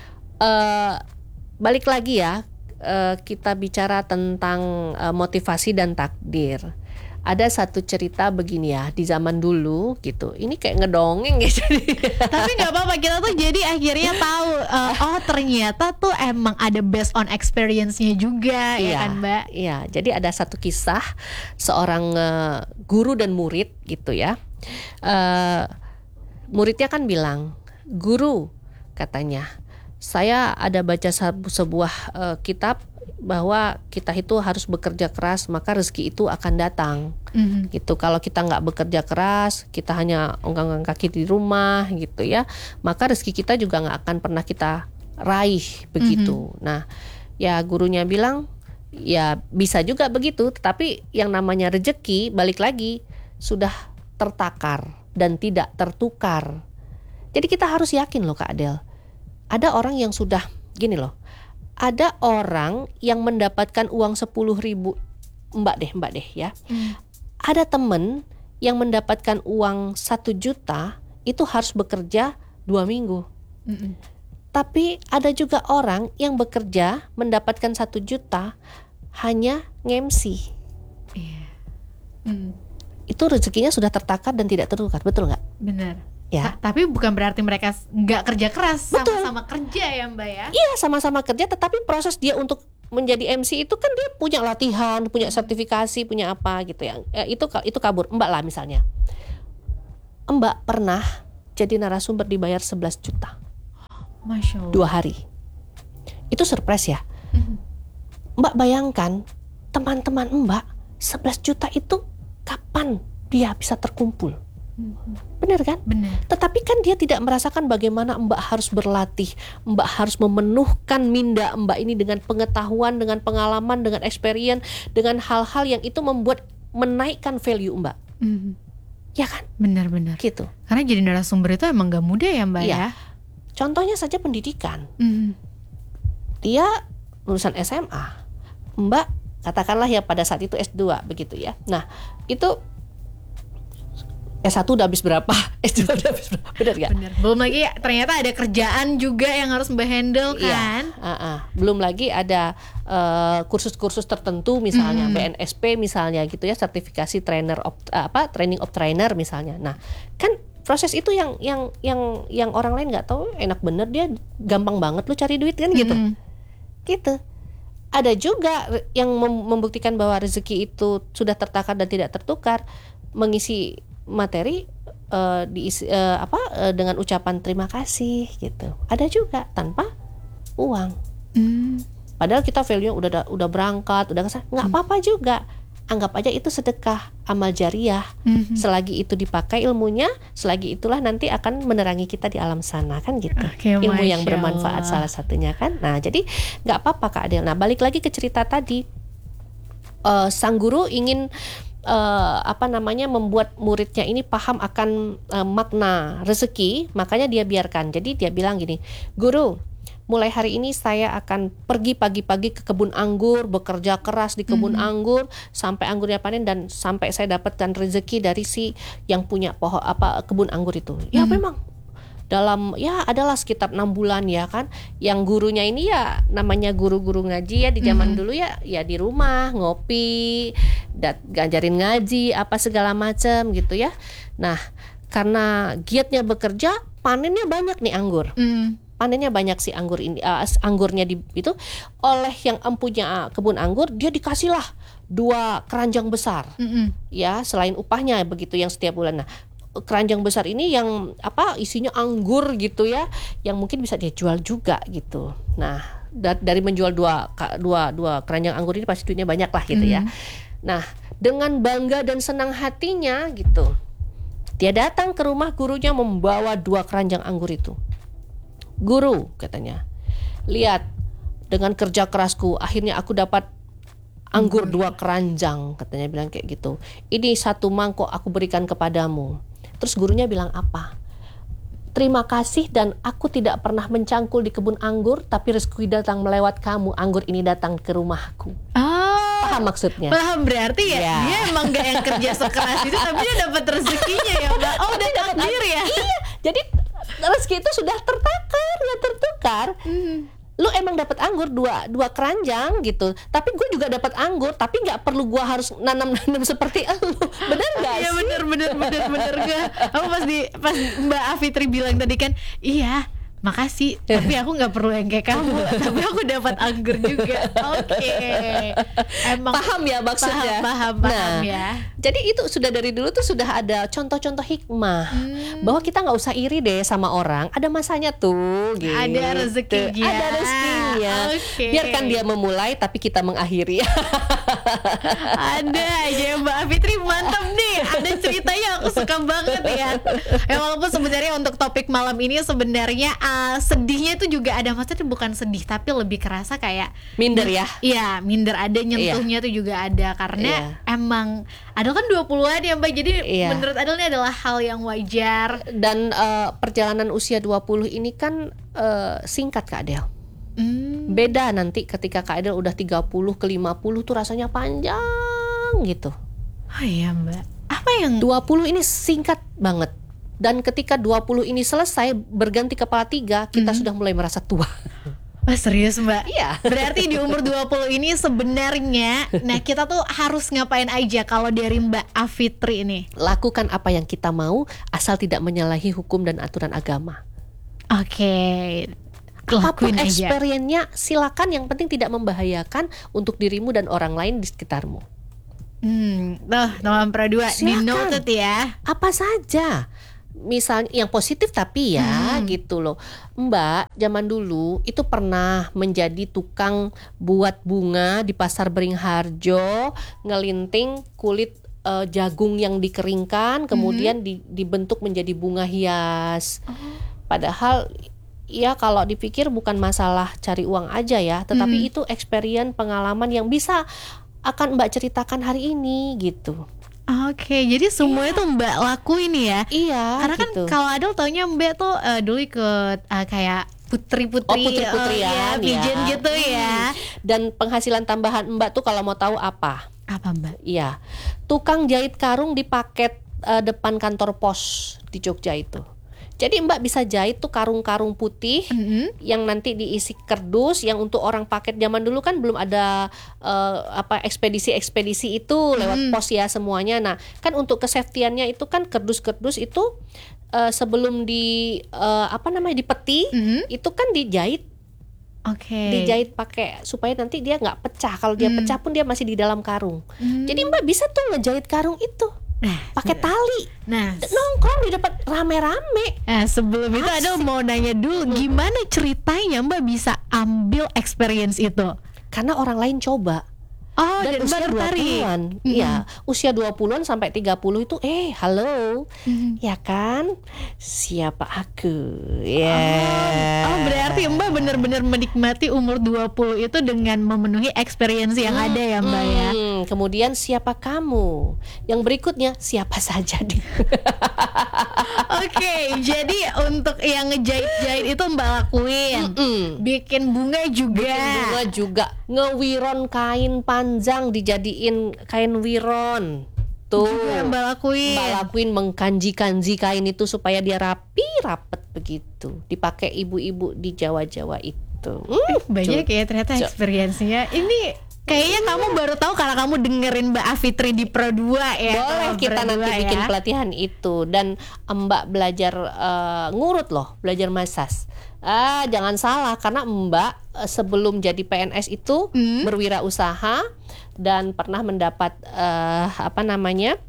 Speaker 1: eh, balik lagi ya. eh, kita bicara tentang eh, motivasi dan takdir. Ada satu cerita begini ya, di zaman dulu gitu. Ini kayak ngedongeng ya jadi.
Speaker 2: Tapi nggak apa-apa, kita tuh jadi akhirnya tahu uh, oh ternyata tuh emang ada based on experience-nya juga ya kan Mbak.
Speaker 1: Iya, jadi ada satu kisah seorang eh, guru dan murid gitu ya. Eh, muridnya kan bilang, "Guru," katanya, "saya ada baca sebu- sebuah eh, kitab bahwa kita itu harus bekerja keras maka rezeki itu akan datang."
Speaker 2: Mhm.
Speaker 1: Gitu. Kalau kita nggak bekerja keras, kita hanya ongkang-ongkang kaki di rumah gitu ya, maka rezeki kita juga nggak akan pernah kita raih begitu. Nah, ya gurunya bilang ya bisa juga begitu, tetapi yang namanya rezeki balik lagi sudah tertakar dan tidak tertukar. Jadi kita harus yakin loh Kak Adel. Ada orang yang sudah gini loh. Ada orang yang mendapatkan uang sepuluh ribu, mbak deh, mbak deh ya.
Speaker 2: Hmm.
Speaker 1: Ada temen yang mendapatkan uang satu juta itu harus bekerja dua minggu.
Speaker 2: Mhm.
Speaker 1: Tapi ada juga orang yang bekerja mendapatkan satu juta hanya nge-M C.
Speaker 2: Iya. Hmm.
Speaker 1: itu rezekinya sudah tertakar dan tidak tertukar, betul nggak?
Speaker 2: Benar.
Speaker 1: Ya.
Speaker 2: Ta- tapi bukan berarti mereka nggak kerja keras,
Speaker 1: Betul.
Speaker 2: sama-sama kerja ya Mbak ya.
Speaker 1: Iya, sama-sama kerja, tetapi proses dia untuk menjadi M C itu kan dia punya latihan, punya sertifikasi, punya apa gitu ya. Eh, itu itu kabur. Mbak lah misalnya. Mbak pernah jadi narasumber dibayar sebelas juta.
Speaker 2: Masya Allah.
Speaker 1: Dua hari. Itu surprise ya.
Speaker 2: Mhm.
Speaker 1: Mbak bayangkan teman-teman Mbak sebelas juta itu kapan dia bisa terkumpul?
Speaker 2: Mhm.
Speaker 1: Benar kan?
Speaker 2: Benar.
Speaker 1: Tetapi kan dia tidak merasakan bagaimana Mbak harus berlatih, Mbak harus memenuhkan minda Mbak ini dengan pengetahuan, dengan pengalaman, dengan experience, dengan hal-hal yang itu membuat menaikkan value Mbak.
Speaker 2: Mhm.
Speaker 1: Ya kan?
Speaker 2: Benar-benar.
Speaker 1: Gitu.
Speaker 2: Karena jadi narasumber itu emang gak mudah ya Mbak
Speaker 1: Iya.
Speaker 2: ya.
Speaker 1: Contohnya saja pendidikan.
Speaker 2: Mhm.
Speaker 1: Dia lulusan S M A. Mbak katakanlah ya pada saat itu S dua begitu ya. Nah, itu S satu udah habis berapa? S dua udah habis berapa? Benar gak?
Speaker 2: Bener. Belum lagi ternyata ada kerjaan juga yang harus Mbak handle kan.
Speaker 1: Iya, uh-uh. Belum lagi ada uh, kursus-kursus tertentu misalnya,
Speaker 2: Mm.
Speaker 1: B N S P misalnya gitu ya, sertifikasi trainer of, uh, apa training of trainer misalnya. Nah, kan proses itu yang yang yang yang orang lain nggak tahu, enak bener dia gampang banget lu cari duit kan gitu.
Speaker 2: Mm.
Speaker 1: Gitu. Ada juga yang mem- membuktikan bahwa rezeki itu sudah tertakar dan tidak tertukar, mengisi materi uh, diisi, uh, apa uh, dengan ucapan terima kasih gitu. Ada juga tanpa uang.
Speaker 2: Mm.
Speaker 1: Padahal kita value udah udah berangkat, udah kesana, nggak apa-apa juga. Anggap aja itu sedekah, amal jariah.
Speaker 2: Mhm.
Speaker 1: Selagi itu dipakai ilmunya, selagi itulah nanti akan menerangi kita di alam sana kan gitu.
Speaker 2: Oke,
Speaker 1: Ilmu yang
Speaker 2: Masya
Speaker 1: bermanfaat
Speaker 2: Allah.
Speaker 1: salah satunya kan. Nah jadi nggak apa-apa Kak Adel. Nah balik lagi ke cerita tadi, uh, sang guru ingin uh, apa namanya membuat muridnya ini paham akan uh, makna rezeki, makanya dia biarkan. Jadi dia bilang gini, guru, mulai hari ini saya akan pergi pagi-pagi ke kebun anggur, bekerja keras di kebun
Speaker 2: Mhm.
Speaker 1: anggur sampai anggurnya panen dan sampai saya dapatkan rezeki dari si yang punya pohon apa kebun anggur itu. Ya
Speaker 2: Mhm.
Speaker 1: memang dalam ya adalah sekitar enam bulan ya kan, yang gurunya ini ya namanya guru-guru ngaji ya di zaman
Speaker 2: Mhm.
Speaker 1: dulu ya ya di rumah ngopi, dat, ngajarin ngaji apa segala macam gitu ya. Nah karena giatnya bekerja, panennya banyak nih anggur.
Speaker 2: Mm.
Speaker 1: Panennya banyak sih anggur ini, uh, anggurnya di itu oleh yang empunya kebun anggur, dia dikasihlah dua keranjang besar
Speaker 2: Mm-mm.
Speaker 1: ya, selain upahnya begitu yang setiap bulan. Nah keranjang besar ini yang apa isinya anggur gitu ya, yang mungkin bisa dia jual juga gitu. Nah da- dari menjual dua dua dua keranjang anggur ini pasti duitnya banyak lah gitu ya.
Speaker 2: Mm.
Speaker 1: Nah dengan bangga dan senang hatinya gitu, dia datang ke rumah gurunya membawa dua keranjang anggur itu. Guru katanya, lihat dengan kerja kerasku akhirnya aku dapat anggur dua keranjang, katanya bilang kayak gitu. Ini satu mangkok aku berikan kepadamu. Terus gurunya bilang apa? Terima kasih dan aku tidak pernah mencangkul di kebun anggur, tapi rezeki datang melewat kamu, anggur ini datang ke rumahku.
Speaker 2: Oh,
Speaker 1: Paham maksudnya?
Speaker 2: paham berarti ya,
Speaker 1: Ya.
Speaker 2: dia emang gak yang kerja sekeras itu, tapi dia dapat rezekinya ya Mbak. Oh, udah takdir ya.
Speaker 1: Iya, jadi rezeki itu sudah tertakar, ya tertukar.
Speaker 2: Mm.
Speaker 1: Lu emang dapat anggur dua dua keranjang gitu, tapi gue juga dapat anggur, tapi nggak perlu gue harus nanam-nanam seperti lu, bener nggak
Speaker 2: Iya
Speaker 1: sih?
Speaker 2: bener bener bener bener gak. Aku pas di pas Mbak Afitri bilang tadi kan, iya makasih, tapi aku nggak perlu yang kayak kamu, tapi aku dapat anggur juga. Oke, emang
Speaker 1: Paham ya maksudnya?
Speaker 2: paham paham paham
Speaker 1: Nah,
Speaker 2: ya.
Speaker 1: jadi itu sudah dari dulu tuh sudah ada contoh-contoh hikmah
Speaker 2: Hmm.
Speaker 1: bahwa kita nggak usah iri deh sama orang, ada masanya tuh gitu.
Speaker 2: Ada rezekinya.
Speaker 1: Ada rezekinya.
Speaker 2: Oke.
Speaker 1: Biarkan dia memulai tapi kita mengakhiri.
Speaker 2: Ada aja Mbak Fitri, mantap nih. Ada ceritanya, aku suka banget ya. Ya walaupun sebenarnya untuk topik malam ini sebenarnya uh, sedihnya itu juga ada, maksudnya bukan sedih tapi lebih kerasa kayak
Speaker 1: Minder ya.
Speaker 2: Iya, minder ada, nyentuhnya tuh juga ada karena emang Adel kan dua puluhan ya Mbak. Jadi
Speaker 1: Iya.
Speaker 2: menurut Adel ini adalah hal yang wajar.
Speaker 1: Dan eh, perjalanan usia dua puluh ini kan eh, singkat Kak Adel.
Speaker 2: Hmm.
Speaker 1: Beda nanti ketika Kak Adel udah tiga puluh ke lima puluh tuh rasanya panjang gitu.
Speaker 2: Oh iya Mbak. Apa yang
Speaker 1: dua puluh ini singkat banget. Dan ketika dua puluh ini selesai berganti kepala tiga, kita
Speaker 2: Mhm.
Speaker 1: sudah mulai merasa tua.
Speaker 2: Wah serius Mbak?
Speaker 1: Iya.
Speaker 2: Berarti di umur dua puluh ini sebenarnya, nah kita tuh harus ngapain aja kalau dari Mbak Afitri ini?
Speaker 1: Lakukan apa yang kita mau, asal tidak menyalahi hukum dan aturan agama.
Speaker 2: Oke.
Speaker 1: Apapun
Speaker 2: Lakuin aja.
Speaker 1: experience-nya silakan, yang penting tidak membahayakan untuk dirimu dan orang lain di sekitarmu.
Speaker 2: Hmm, tuh nomor dua di
Speaker 1: Silakan.
Speaker 2: noted ya.
Speaker 1: Apa saja, misalnya yang positif tapi ya
Speaker 2: Hmm.
Speaker 1: gitu loh. Mbak zaman dulu itu pernah menjadi tukang buat bunga di Pasar Beringharjo, ngelinting kulit eh, jagung yang dikeringkan kemudian di- dibentuk menjadi bunga hias. Padahal ya kalau dipikir bukan masalah cari uang aja ya, tetapi
Speaker 2: Hmm.
Speaker 1: itu experience, pengalaman yang bisa akan Mbak ceritakan hari ini gitu.
Speaker 2: Oke, jadi semua itu Mbak lakuin ya.
Speaker 1: Iya,
Speaker 2: Karena kan
Speaker 1: gitu.
Speaker 2: kalau Adul taunya Mbak tuh eh, dulu ikut eh, kayak putri-putri,
Speaker 1: Oh, putri-putrian,
Speaker 2: eh, ya,
Speaker 1: ya.
Speaker 2: pigeon gitu ya.
Speaker 1: Dan penghasilan tambahan Mbak tuh kalau mau tahu apa?
Speaker 2: Apa Mbak?
Speaker 1: Iya, tukang jahit karung di paket eh, depan kantor pos di Jogja itu. Jadi Mbak bisa jahit tuh karung-karung putih
Speaker 2: Mm-mm.
Speaker 1: yang nanti diisi kardus, yang untuk orang paket. Zaman dulu kan belum ada eh, apa ekspedisi-ekspedisi itu lewat
Speaker 2: Hmm.
Speaker 1: pos ya semuanya. Nah, kan untuk kesafetiannya itu kan kardus-kardus itu eh, sebelum di eh, apa namanya dipeti,
Speaker 2: Mhm.
Speaker 1: itu kan dijahit
Speaker 2: Oke.
Speaker 1: dijahit pakai supaya nanti dia nggak pecah. Kalau dia
Speaker 2: Hmm.
Speaker 1: pecah pun dia masih di dalam karung.
Speaker 2: Hmm.
Speaker 1: Jadi Mbak bisa tuh ngejahit karung itu
Speaker 2: Nah,
Speaker 1: pakai tali,
Speaker 2: nah,
Speaker 1: nongkrong di depan rame-rame.
Speaker 2: nah sebelum itu Adul mau nanya dulu, gimana ceritanya Mbak bisa ambil experience itu?
Speaker 1: Karena orang lain coba.
Speaker 2: Oh,
Speaker 1: Dan
Speaker 2: dan Mbak
Speaker 1: usia dua
Speaker 2: tertarik.
Speaker 1: puluhan,
Speaker 2: Mm-mm.
Speaker 1: iya, usia dua puluhan sampai tiga puluh itu eh halo,
Speaker 2: Mhm.
Speaker 1: ya kan? Siapa aku? Ya.
Speaker 2: Oh, berarti Mbak benar-benar menikmati umur dua puluh itu dengan memenuhi experience yang ada ya Mbak ya.
Speaker 1: Hmm, kemudian siapa kamu? Yang berikutnya siapa saja nih?
Speaker 2: Oke, jadi untuk yang ngejahit-jahit itu Mbak lakuin.
Speaker 1: Mm.
Speaker 2: Bikin bunga juga.
Speaker 1: Bikin bunga juga, ngewiron kain panjang dijadiin kain wiron. Tuh.
Speaker 2: Juga Mbak lakuin.
Speaker 1: Mbak lakuin mengkanji-kanji kain itu supaya dia rapi rapet begitu. Dipakai ibu-ibu di Jawa-Jawa itu. Hmm,
Speaker 2: Banyak
Speaker 1: cu-
Speaker 2: ya ternyata
Speaker 1: cu-
Speaker 2: experience-nya. Ini kayaknya kamu baru tahu karena kamu dengerin Mbak Afitri di Pro dua ya.
Speaker 1: Boleh
Speaker 2: Oh,
Speaker 1: kita
Speaker 2: Pro
Speaker 1: nanti
Speaker 2: dua
Speaker 1: bikin
Speaker 2: ya.
Speaker 1: pelatihan itu. Dan Mbak belajar eh, ngurut loh, belajar massage. Ah, jangan salah karena Mbak eh, sebelum jadi P N S itu
Speaker 2: Hmm.
Speaker 1: berwirausaha dan pernah mendapat eh, apa namanya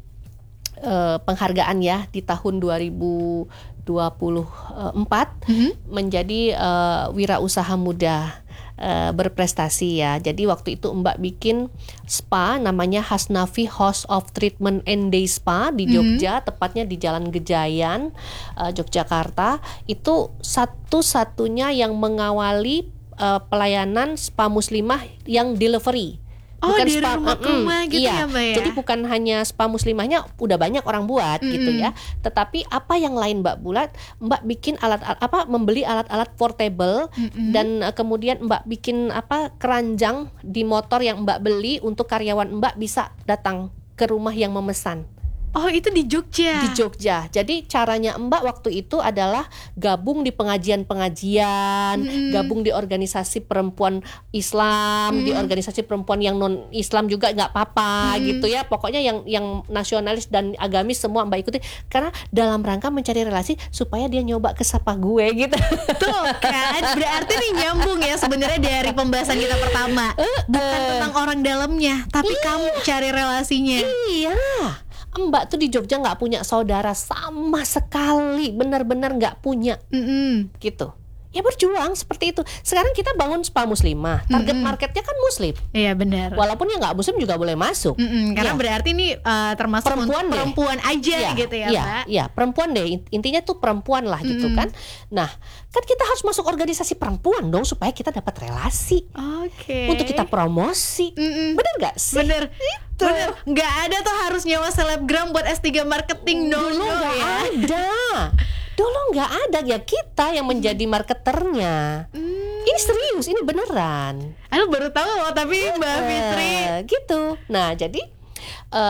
Speaker 1: eh, penghargaan ya di tahun dua ribu dua puluh empat
Speaker 2: Mhm.
Speaker 1: menjadi eh, wirausaha muda eh, berprestasi ya. Jadi waktu itu Mbak bikin spa namanya Hasnafi House of Treatment and Day Spa di Jogja, tepatnya di Jalan Gejayan, eh, Yogyakarta. Itu satu-satunya yang mengawali eh, pelayanan spa muslimah yang delivery.
Speaker 2: Oh,
Speaker 1: Bukan
Speaker 2: dari rumah ke
Speaker 1: mm-mm,
Speaker 2: rumah gitu
Speaker 1: iya.
Speaker 2: ya, Mbak ya?
Speaker 1: Jadi bukan hanya spa muslimahnya udah banyak orang buat gitu
Speaker 2: Mm-mm.
Speaker 1: ya. Tetapi apa yang lain Mbak buat, Mbak bikin alat apa membeli alat-alat portable
Speaker 2: Mm-mm.
Speaker 1: dan uh, kemudian Mbak bikin apa keranjang di motor yang Mbak beli untuk karyawan Mbak bisa datang ke rumah yang memesan.
Speaker 2: Oh, itu di Jogja.
Speaker 1: Di Jogja. Jadi caranya Mbak waktu itu adalah gabung di pengajian-pengajian,
Speaker 2: Mm-mm.
Speaker 1: gabung di organisasi perempuan Islam, di organisasi perempuan yang non Islam juga nggak apa-apa gitu ya. Pokoknya yang yang nasionalis dan agamis semua Mbak ikuti karena dalam rangka mencari relasi supaya dia nyoba ke sapa gue gitu.
Speaker 2: Tuh kan, berarti nih nyambung ya sebenarnya dari pembahasan kita pertama. Bukan tentang orang dalamnya, tapi kamu cari relasinya.
Speaker 1: Iya. Mbak tuh di Jogja nggak punya saudara sama sekali, benar-benar nggak punya
Speaker 2: Mm-mm.
Speaker 1: gitu. Ya berjuang seperti itu. Sekarang kita bangun spa muslimah, target
Speaker 2: Mm-mm.
Speaker 1: marketnya kan muslim.
Speaker 2: Iya benar.
Speaker 1: Walaupun yang nggak muslim juga boleh masuk.
Speaker 2: Mm-mm, karena
Speaker 1: Iya.
Speaker 2: berarti nih uh, termasuk
Speaker 1: Perempuan
Speaker 2: untuk
Speaker 1: deh.
Speaker 2: perempuan aja
Speaker 1: Iya,
Speaker 2: gitu ya
Speaker 1: iya,
Speaker 2: Mbak.
Speaker 1: iya, perempuan deh. Intinya tuh perempuan lah gitu
Speaker 2: Mm-mm.
Speaker 1: kan. Nah, kan kita harus masuk organisasi perempuan dong supaya kita dapat relasi
Speaker 2: Oke.
Speaker 1: untuk kita promosi.
Speaker 2: Mm-mm.
Speaker 1: Bener nggak sih?
Speaker 2: Bener. Bener. Nggak ada tuh harus nyewa selebgram buat S tiga marketing no,
Speaker 1: Dulu
Speaker 2: no
Speaker 1: nggak
Speaker 2: ya.
Speaker 1: ada. Dulu nggak ada, ya kita yang menjadi marketernya.
Speaker 2: Hmm.
Speaker 1: Ini serius, ini beneran.
Speaker 2: Aduh baru tahu loh tapi Mbak Fitri.
Speaker 1: Eh, gitu. Nah, jadi eh,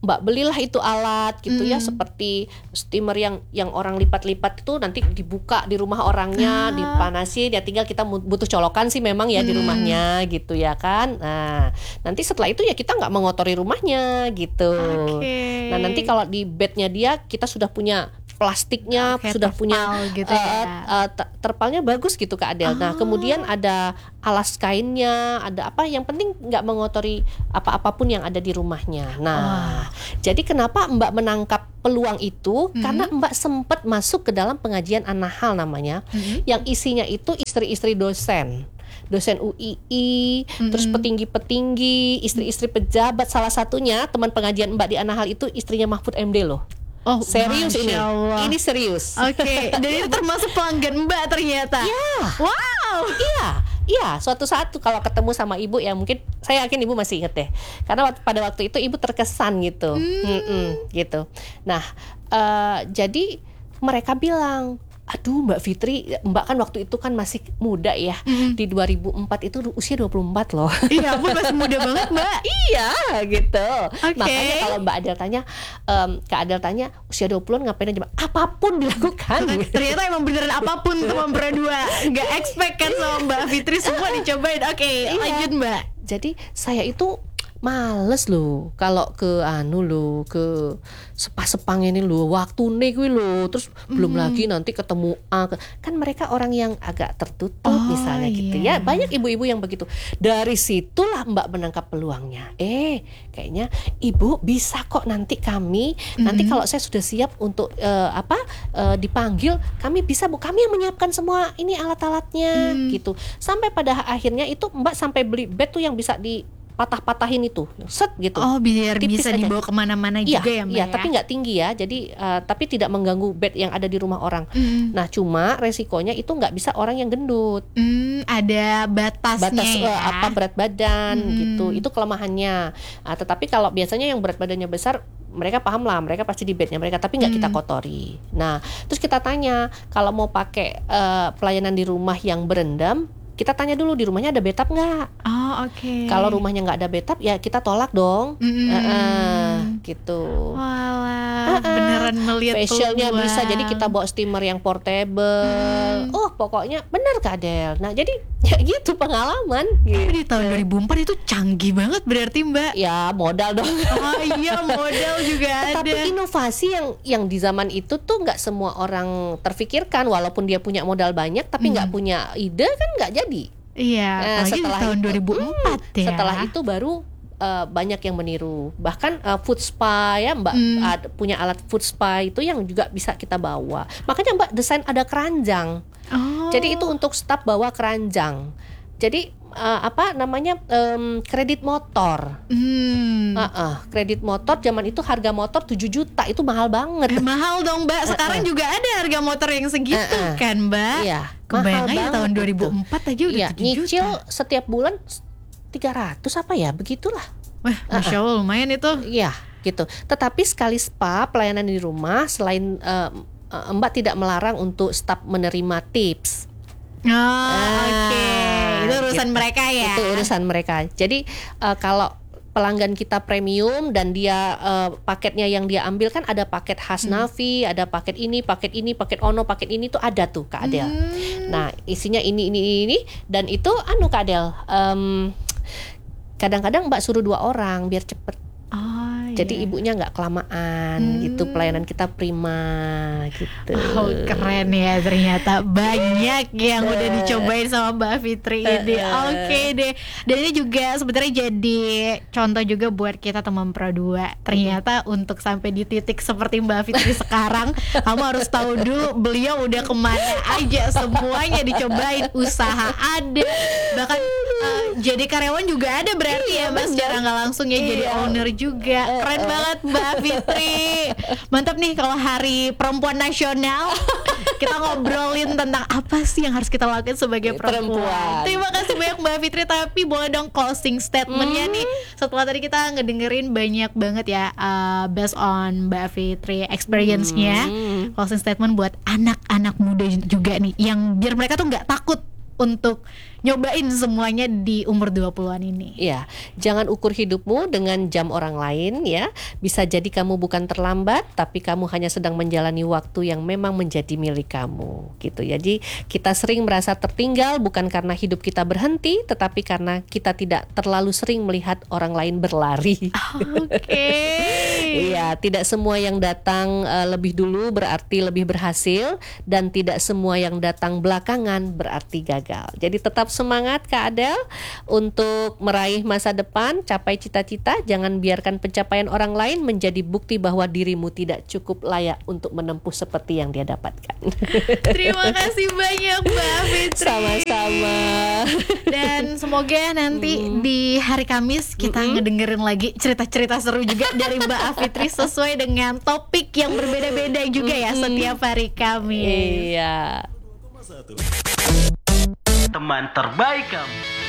Speaker 1: Mbak belilah itu alat gitu ya,
Speaker 2: Hmm.
Speaker 1: seperti steamer yang yang orang lipat-lipat itu nanti dibuka di rumah orangnya,
Speaker 2: Ah.
Speaker 1: dipanasin ya, tinggal kita mu- butuh colokan sih memang ya di
Speaker 2: Hmm.
Speaker 1: rumahnya gitu ya kan. Nah, nanti setelah itu ya kita nggak mengotori rumahnya gitu.
Speaker 2: Oke.
Speaker 1: Nah, nanti kalau di bednya dia kita sudah punya plastiknya,
Speaker 2: Oke,
Speaker 1: sudah punya
Speaker 2: terpal gitu
Speaker 1: eh,
Speaker 2: ya.
Speaker 1: eh, te- terpalnya bagus gitu Kak Adel. Nah,
Speaker 2: Oh.
Speaker 1: kemudian ada alas kainnya, ada apa, yang penting nggak mengotori apa-apapun yang ada di rumahnya. Nah, jadi kenapa Mbak menangkap peluang itu?
Speaker 2: Mhm.
Speaker 1: Karena Mbak sempat masuk ke dalam pengajian An-Nahl namanya,
Speaker 2: Mhm.
Speaker 1: yang isinya itu istri-istri dosen. Dosen U I I, terus
Speaker 2: Mhm.
Speaker 1: petinggi-petinggi, istri-istri pejabat. Salah satunya teman pengajian Mbak di An-Nahl itu istrinya Mahfud M D loh.
Speaker 2: Oh,
Speaker 1: Serius ini.
Speaker 2: Masya Allah.
Speaker 1: Ini serius.
Speaker 2: Oke, dan itu termasuk pelanggan Mbak ternyata.
Speaker 1: Ya.
Speaker 2: Wow.
Speaker 1: Iya, iya. Suatu saat tuh kalau ketemu sama ibu ya, mungkin saya yakin ibu masih inget deh. Karena waktu- pada waktu itu ibu terkesan gitu, Mm-mm, gitu. Nah, eh, jadi mereka bilang, aduh Mbak Fitri, Mbak kan waktu itu kan masih muda ya.
Speaker 2: Mm.
Speaker 1: Di dua ribu empat itu usia dua puluh empat loh.
Speaker 2: Iya, ampun masih muda banget Mbak.
Speaker 1: Iya gitu.
Speaker 2: Oke.
Speaker 1: Makanya kalau Mbak Adel tanya, em, Kak Adel tanya usia dua puluhan ngapain aja? Apapun dilakukan.
Speaker 2: Ternyata emang beneran apapun teman berdua. Nggak expect kan sama Mbak Fitri semua dicobain. Oke,
Speaker 1: Iya.
Speaker 2: lanjut Mbak.
Speaker 1: Jadi saya itu males loh kalau ke anu loh, ke sepa-sepang ini loh, waktu nih gue loh, terus belum lagi nanti ketemu A, ke- kan mereka orang yang agak tertutup
Speaker 2: Oh,
Speaker 1: misalnya gitu
Speaker 2: iya.
Speaker 1: ya, banyak ibu-ibu yang begitu. Dari situlah Mbak menangkap peluangnya. Eh, kayaknya ibu bisa kok nanti kami, nanti kalau saya sudah siap untuk eh, apa eh, dipanggil, kami bisa Bu, kami yang menyiapkan semua ini alat-alatnya
Speaker 2: Hmm.
Speaker 1: gitu. Sampai pada akhirnya itu Mbak sampai beli bed tuh yang bisa di patah-patahin itu, set gitu.
Speaker 2: Oh, biar
Speaker 1: Tipis
Speaker 2: bisa
Speaker 1: aja.
Speaker 2: dibawa kemana-mana
Speaker 1: Iya,
Speaker 2: juga ya Mbak
Speaker 1: iya,
Speaker 2: ya?
Speaker 1: tapi nggak tinggi ya. Jadi eh, tapi tidak mengganggu bed yang ada di rumah orang.
Speaker 2: Hmm.
Speaker 1: Nah, cuma resikonya itu nggak bisa orang yang gendut.
Speaker 2: Hmm, ada batasnya
Speaker 1: Batas
Speaker 2: ya.
Speaker 1: eh, apa berat badan
Speaker 2: Hmm.
Speaker 1: gitu. Itu kelemahannya. Nah, tetapi kalau biasanya yang berat badannya besar, mereka paham lah, mereka pasti di bednya mereka, tapi nggak kita
Speaker 2: Hmm.
Speaker 1: kotori. Nah, terus kita tanya kalau mau pakai eh, pelayanan di rumah yang berendam, kita tanya dulu di rumahnya ada bathtub nggak?
Speaker 2: Oh, oke.
Speaker 1: Kalau rumahnya nggak ada bathtub, ya kita tolak dong.
Speaker 2: Mm-mm.
Speaker 1: Eh, eh, gitu.
Speaker 2: Walah,
Speaker 1: Ah, ah.
Speaker 2: beneran melihat
Speaker 1: Facialnya
Speaker 2: peluang.
Speaker 1: bisa, jadi kita bawa steamer yang portable.
Speaker 2: Hmm.
Speaker 1: Oh, pokoknya benar Kak Del. Nah, jadi ya gitu pengalaman.
Speaker 2: Tapi
Speaker 1: Gitu.
Speaker 2: di tahun dua ribu empat itu canggih banget berarti Mbak.
Speaker 1: Ya modal dong.
Speaker 2: Oh iya, model juga ada.
Speaker 1: Tapi inovasi yang yang di zaman itu tuh nggak semua orang terfikirkan, walaupun dia punya modal banyak, tapi nggak
Speaker 2: Hmm.
Speaker 1: punya ide kan nggak jadi.
Speaker 2: Iya,
Speaker 1: Nah,
Speaker 2: apalagi di
Speaker 1: setelah
Speaker 2: tahun
Speaker 1: itu,
Speaker 2: dua ribu empat ya.
Speaker 1: Setelah itu baru uh, banyak yang meniru. Bahkan uh, food spa ya Mbak,
Speaker 2: Hmm.
Speaker 1: ad- punya alat food spa itu yang juga bisa kita bawa. Makanya Mbak desain ada keranjang.
Speaker 2: Oh.
Speaker 1: Jadi itu untuk staf bawa keranjang. Jadi uh, apa namanya em, kredit motor.
Speaker 2: Hmm.
Speaker 1: Uh-uh, kredit motor zaman itu harga motor tujuh juta, itu mahal banget.
Speaker 2: Eh, mahal dong Mbak. Sekarang juga ada harga motor yang segitu
Speaker 1: Uh-uh.
Speaker 2: kan Mbak.
Speaker 1: Iya,
Speaker 2: Kebayang
Speaker 1: mahal
Speaker 2: aja
Speaker 1: banget
Speaker 2: tahun
Speaker 1: itu.
Speaker 2: dua ribu empat aja udah
Speaker 1: Iya,
Speaker 2: tujuh
Speaker 1: nyicil
Speaker 2: juta.
Speaker 1: setiap bulan tiga ratus apa ya, begitulah.
Speaker 2: Wah, Masya Allah lumayan itu.
Speaker 1: Iya, gitu. Tetapi sekali spa pelayanan di rumah, selain eh, eh, Mbak tidak melarang untuk staf menerima tips.
Speaker 2: Oh,
Speaker 1: Ah,
Speaker 2: oke. Itu urusan
Speaker 1: gitu.
Speaker 2: mereka ya.
Speaker 1: Itu urusan mereka. Jadi eh, kalau pelanggan kita premium dan dia eh, paketnya yang dia ambil kan ada paket Hasnavi, ada paket ini, paket ini, paket Ono, paket ini tuh ada tuh Kak Adel.
Speaker 2: Hmm.
Speaker 1: Nah, isinya ini ini ini, ini dan itu anu Kak Adel. em, kadang-kadang Mbak suruh dua orang biar cepet.
Speaker 2: Oh,
Speaker 1: Jadi
Speaker 2: iya.
Speaker 1: ibunya nggak kelamaan
Speaker 2: Hmm.
Speaker 1: gitu, pelayanan kita prima gitu.
Speaker 2: Oh, keren ya, ternyata banyak yang udah dicobain sama Mbak Fitri ini. Oke deh. Dan ini juga sebenarnya jadi contoh juga buat kita teman Pro dua. Ternyata untuk sampai di titik seperti Mbak Fitri sekarang, kamu harus tahu dulu beliau udah kemana aja, semuanya dicobain, usaha ada, bahkan uh, jadi karyawan juga ada berarti ya Mas, secara nggak langsung ya, jadi
Speaker 1: Iya.
Speaker 2: owner juga. Keren banget Mbak Fitri. Mantap nih kalau Hari Perempuan Nasional kita ngobrolin tentang apa sih yang harus kita lakukan sebagai perempuan.
Speaker 1: Perempuan.
Speaker 2: Terima kasih banyak Mbak Fitri. Tapi boleh dong closing statementnya nih, setelah tadi kita ngedengerin banyak banget ya uh, based on Mbak Fitri experience-nya.
Speaker 1: Hmm.
Speaker 2: Closing statement buat anak-anak muda juga nih, yang biar mereka tuh nggak takut untuk nyobain semuanya di umur dua puluhan ini.
Speaker 1: Iya, jangan ukur hidupmu dengan jam orang lain ya. Bisa jadi kamu bukan terlambat, tapi kamu hanya sedang menjalani waktu yang memang menjadi milik kamu gitu. Jadi kita sering merasa tertinggal bukan karena hidup kita berhenti, tetapi karena kita tidak terlalu sering melihat orang lain berlari.
Speaker 2: Oke. Okay.
Speaker 1: Iya, tidak semua yang datang uh, lebih dulu berarti lebih berhasil, dan tidak semua yang datang belakangan berarti gagal. Jadi tetap semangat Kak Adel untuk meraih masa depan, capai cita-cita. Jangan biarkan pencapaian orang lain menjadi bukti bahwa dirimu tidak cukup layak untuk menempuh seperti yang dia dapatkan.
Speaker 2: Terima kasih banyak Mbak Fitri.
Speaker 1: Sama-sama.
Speaker 2: Dan semoga nanti hmm. di hari Kamis kita hmm. ngedengerin lagi cerita-cerita seru juga dari Mbak Fitri sesuai dengan topik yang berbeda-beda juga ya setiap hari Kamis.
Speaker 1: Iya.
Speaker 3: Teman terbaik kamu.